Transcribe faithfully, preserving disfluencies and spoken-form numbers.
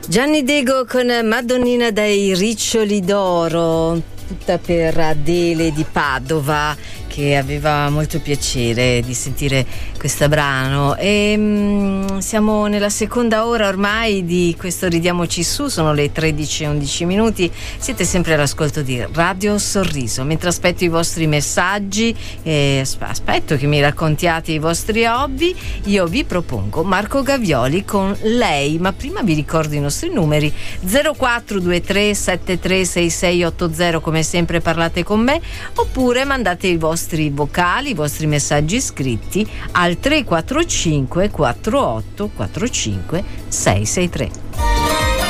Gianni Dego con Madonnina dai Riccioli d'Oro, tutta per Adele di Padova, che aveva molto piacere di sentire questo brano. E mm, siamo nella seconda ora ormai di questo Ridiamoci Su, sono le tredici e undici minuti, siete sempre all'ascolto di Radio Sorriso. Mentre aspetto i vostri messaggi, eh, aspetto che mi raccontiate i vostri hobby, io vi propongo Marco Gavioli con Lei, ma prima vi ricordo i nostri numeri: zero quattro due tre sette tre sei sei otto zero, come sempre parlate con me, oppure mandate i vostri vocali, i vostri messaggi scritti al tre quattro cinque quattro otto quattro cinque sei sei tre.